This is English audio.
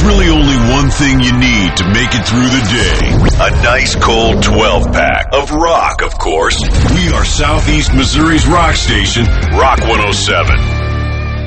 really only one thing you need to make it through the day. A nice cold 12-pack of rock, of course. We are Southeast Missouri's rock station, Rock 107.